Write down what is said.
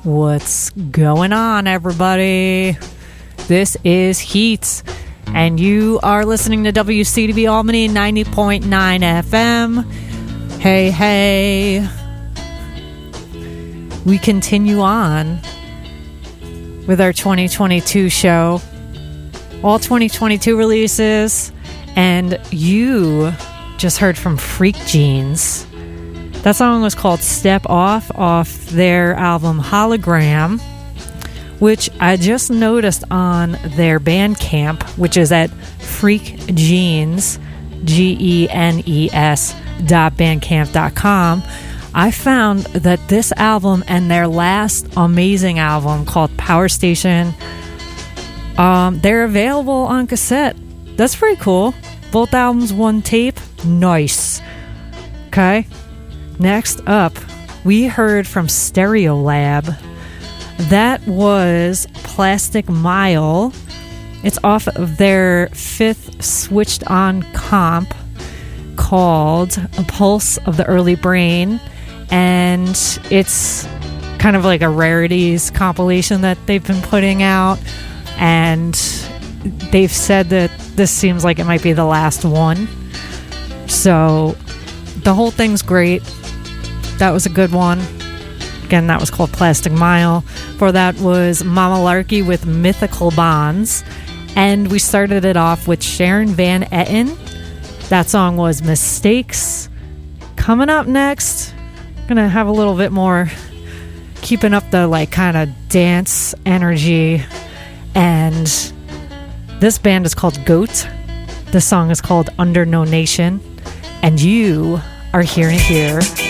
What's going on, everybody? This is Heat, and you are listening to WCDB Albany 90.9 FM. Hey, hey. We continue on with our 2022 show. All 2022 releases, and you just heard from Freak Jeans. That song was called Step Off their album Hologram, which I just noticed on their Bandcamp, which is at freakgenes, GENES.bandcamp.com. I found that this album and their last amazing album called Power Station, they're available on cassette. That's pretty cool. Both albums, one tape. Nice. Okay. Next up, we heard from Stereolab. That was Plastic Mile. It's off of their fifth switched on comp called A Pulse of the Early Brain. And it's kind of like a rarities compilation that they've been putting out. And they've said that this seems like it might be the last one. So the whole thing's great. That was a good one. Again, that was called Plastic Mile. For that was Mama Larky with Mythical Bonds. And we started it off with Sharon Van Etten. That song was Mistakes. Coming up next, gonna have a little bit more keeping up the like kind of dance energy. And this band is called Goat. The song is called Under No Nation. And you are hearing here